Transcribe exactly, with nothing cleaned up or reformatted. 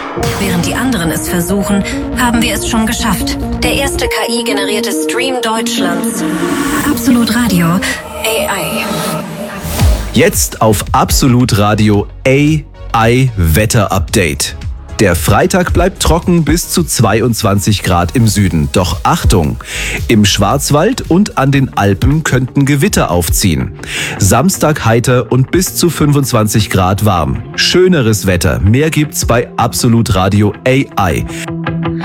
Während die anderen es versuchen, haben wir es schon geschafft. Der erste K I-generierte Stream Deutschlands. Absolut Radio A I. Jetzt auf Absolut Radio A I Wetter Update. Der Freitag bleibt trocken bis zu zweiundzwanzig Grad im Süden. Doch Achtung, im Schwarzwald und an den Alpen könnten Gewitter aufziehen. Samstag heiter und bis zu fünfundzwanzig Grad warm. Schöneres Wetter, mehr gibt's bei Absolut Radio A I.